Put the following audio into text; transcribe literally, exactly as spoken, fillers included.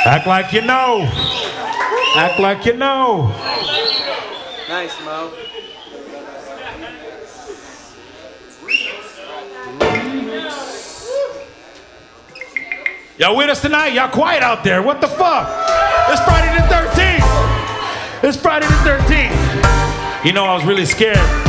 Act like you know. Act like you know. Nice, Mo. Y'all with us tonight? Y'all quiet out there. What the fuck? It's Friday the thirteenth. It's Friday the thirteenth. You know, I was really scared.